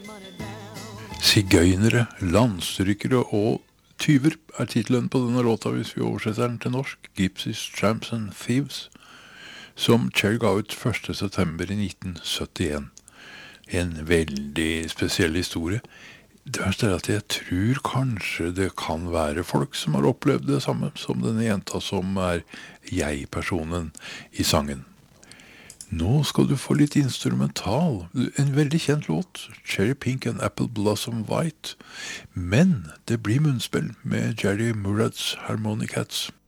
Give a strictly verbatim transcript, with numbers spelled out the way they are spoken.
Sigøynere, landstrykkere og tyver er titelen på denne låta hvis vi oversetter den til norsk, Gypsies, Tramps and Thieves, som Cher ga ut første september i nitten syttien. En veldig spesiell historie. Det verste er at jeg tror kanskje det kan være folk som har opplevd det samme som denne jenta som er jeg-personen i sangen. Nå skal du få litt instrumental, en veldig kjent låt, Cherry Pink and Apple Blossom White, men det blir munnspill med Jerry Murads Harmonicats.